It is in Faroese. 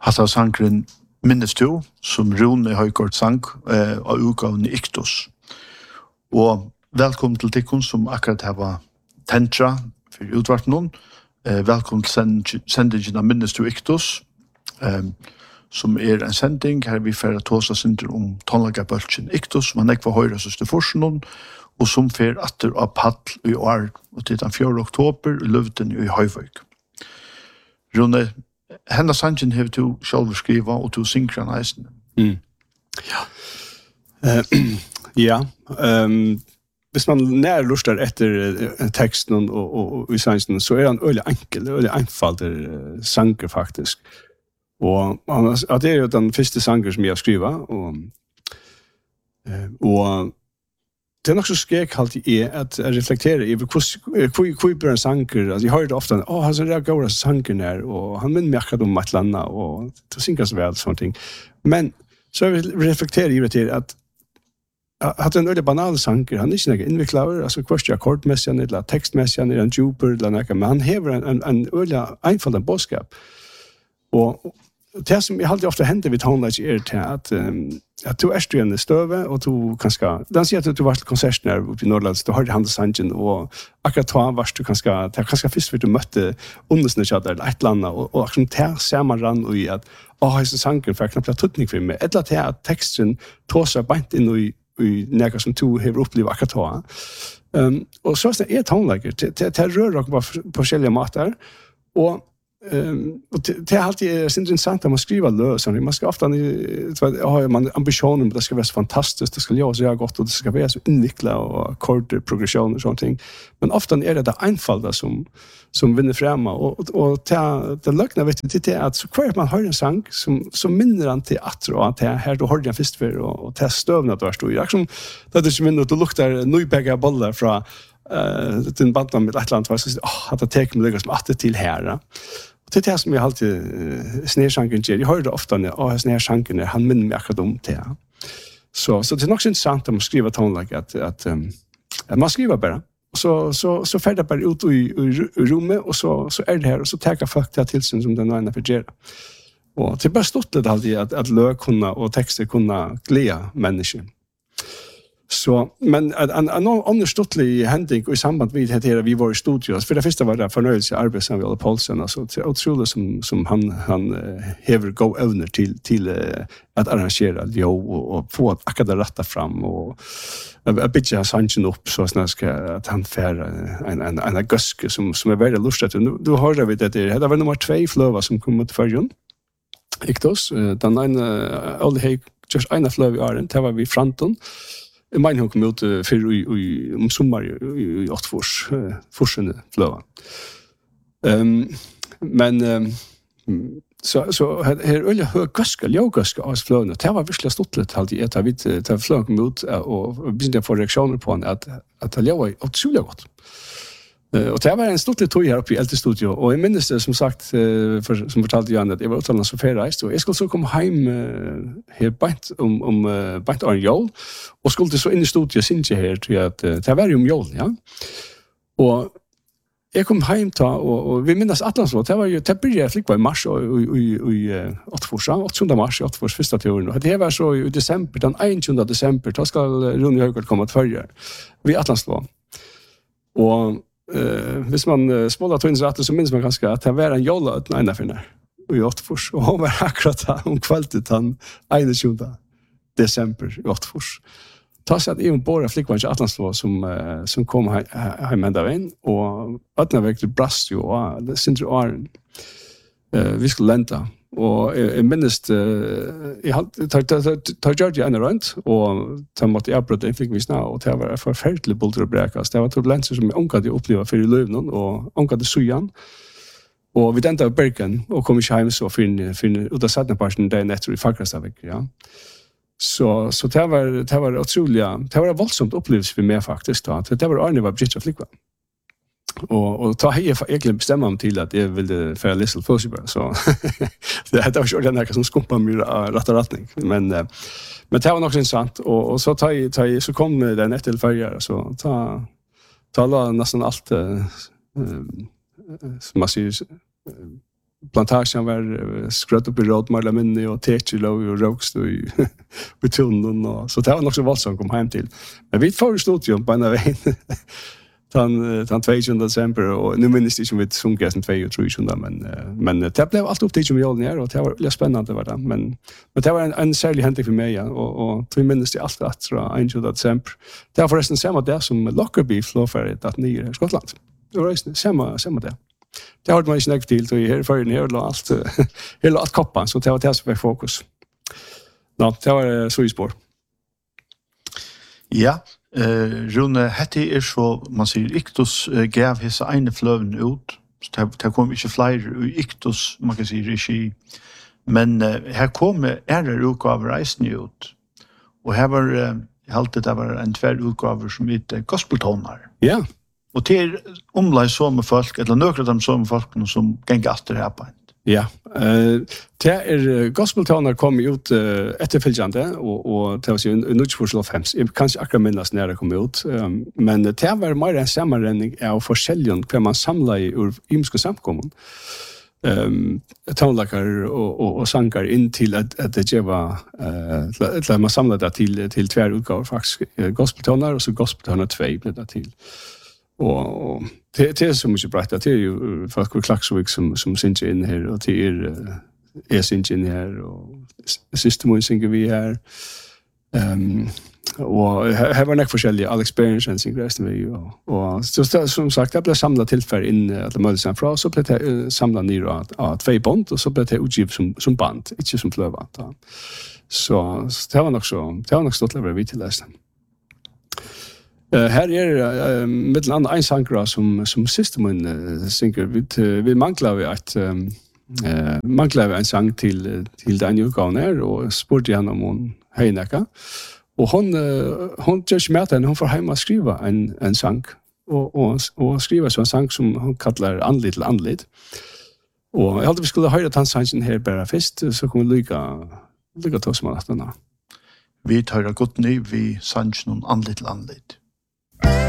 Hatta sangren minnes du, som Rune Høygård sang av utgaven i Iktos. Og velkommen til tikkun som akkurat har tentra for utvarten noen. Velkommen til sendingen av minnes du Iktos, som en sending her vi får tåsa synder om tonlagabølgen Iktos, som han ikke var høyre søster forsen og som fer atter av Pall i år, og til den 4. oktober i Løvden i Høyvøk. Rune, henne sangen har du selv skriva, og du synger han eisen. Ja. Hvis man nærlustar etter teksten og i sangen, så han øyelig enkel, øyelig einfalder sanger faktisk. Og det jo den første sanger som jeg har skrivet, og det nok så skrek alltid at jeg reflekterer i hvor bør en sanger, altså jeg har det ofte, han så reagerer sangeren her, og han minner meg akkurat om et eller annet, og det synger så vel, sånne ting. Men så jeg reflekterer i det til at en øyelig banal sanger, han ikke noe innviklad, altså hverst akkordmessig, eller tekstmessig, eller en djuper, eller noe, men han hever en øyelig einfalden bådskap. Og det som jeg alltid ofte hender vid tonelage til at du er i støve, og du kanskje, den sier at du var til konserten her oppe i Norrlands, du hørte handelssangen, og akkurat da var du kanskje først for du møtte undersnøkjadder, eller et eller annet, og akkurat det ser man rann i at heise sanger for knapt ha tuttning for meg, eller til at teksten tåser beint inn i noe som du har opplevd akkurat da. Og så er det tonelager, det rører dere på forskjellige måter, og det är alltid så intressant att man skriver lösningar. Man ska ofta ha man ambitionen att det ska vara så fantastiskt, det ska göra så gott och det ska vara så invecklat och ackordprogression och sånt ting. Men ofta är det einfallda som vinner fram och det lökna vet det är att så kvar man hör en sång som minner an till att det här då hörde jag först för och det stövnat var stor. Jag som det är som minner att det luktar nybägga bollar från den banden med Atlant var så att det tar mig liksom att det till här. Det är det som jag alltid snärsanken ger. Jag hör det ofta när snärsanken han minner mig akkurat om det. Så det är nog så intressant att man skriver tonlag att man skriver bara. Så färdar bara ut i rummet och så är det här och så tar folk det till sig som den ena för ger. Och det är bara stort lite alltid att lök kunna och texter kunna glädja människor. Så men en annan stottlig händing i samband med det här vi var i studion. För det första var det förnöjelse arbetssamhälle Paulsen alltså det är otroligt som han häver go owner till att arrangera och få att akada rätta fram och a bitcha sanchen upp så snart att han fär en guske som är väldigt lustigt. Du hörde vi det var nummer 2 flöva som kom mot förrjun. Iktos den all just en flöv i åren det var vi fronton. Min hon kom ut för om sommar i 8 forsene flöva. Men så här öliga hög gaska av flöna. Det var verkligen stottligt alltid att vi ta flög kom ut och började få reaktioner på att det var otroligt gott. Och det var en stottlig tog här uppe i äldre studio och jag minns det som sagt som fortalte Jan att jag var utomlands så ferreist och jag skulle så komma hem här bant om bant en jul och skulle så in i studio synte här till att det var ju jul ja. Och jag kom hem och vi minns Atlanslåt det var ju det började flick var i mars och i 8 mars 8 första turen och det var så i december den 1 december då ska Rune Høygård komma att följa vi Atlanslåt. Och hvis man smålar twins rätt så minns man ganska att det var en jolla att nej för när i 8 och han var akkurat om kvället han 21 december i 8 ta sig att även bara flickvän i Atlanslåt som kom hem ända vägen och öppna väg till Brastio och det syns åren vi skulle länta och jag minns jag tar Georgia en runt och tar mot jag bröt fick vi snart och det var förfärligt bulter och bräkas det var turbulens som jag ångade uppleva för i Lövnon och ångade sujan och vi tänkte på Bergen och kom i hem så fin ut av sätta parten där efter i Fagrastavik ja så det var otroligt det var våldsamt upplevelse för mig faktiskt då det var Arne var bitch flickvän och ta hej för egentligen bestämma mig till att jag ville för little possible så det var ju den där som skumpar mig rättning men det var nog intressant och så så kom den efter förra så ta nästan allt som man ser plantagen var skrøtt upp i rådmarla minne og tekilov og råkst og i tunnen. Så det var nok så voldsomt kom hem til. Men vi får studium på en av veien. Den 22. december, og nu minnes det ikke om vi sunket den 22. Men det blev alt opptid som jorden her, og det var litt spennende var det. Men det var en særlig hendning for meg, ja, og vi minnes det alt rett fra 21. december. Det var forresten samme det som Lockerbie flåferdet at nye i Skottland. Det var samme det. Det har man ikke nekket til, så her i førjen her lå alt koppa, så det var det som var fokus. Nå, det var så i spår. Ja, Rune, hette så, man sier, Iktos gav hese ene fløven ut, så det kom ikke flere i Iktos, man kan si, regi, men her kom utgaver reisende ut, og her var, det var en tverr utgaver som heter Gospeltoner. Ja. Og til omlai som folk, eller nøkker av dem som folk som ganger atter her på en. Ja, det Gospeltoner kom ut etterfølgende, og det var så i 1945. Jeg kan ikke akkurat minnes når det kom ut, men det var mer en sammenrenning av forskjellige hva man samlet i ymske samkommun. Tonlaker og sanger inn til at det var at man samlet det til tver utgaver faktisk. Gospeltoner og så Gospeltoner 2 ble det til. Og det så mye bra, det jo folk og Klaksvik som synes inn her, og det jeg synes inn her, og siste måned synger vi her. Og her var nok forskjellige, Alex Berensen synger resten vi, og som sagt, det ble samlet tilfell inn at det mødde seg fra, så ble det samlet ned av 2 bond, og så ble det utgivet som band, ikke som fløvant. Så det var nok stått lever vi til lesen. Her mitt land en sanger som siste måned synger. Vi mangler en sang til den utgaven her, og spurte henne om hun høynekka. Og hun gjør ikke med henne, hun får hjemme å skrive en sang, og skrive en sang som hun kaller andlig til andlig. Og jeg hadde vi skulle høre den sangen her bare først, så kunne vi lykke til oss med dette. Vi tar godt ny, vi sangen om andlig til andlig.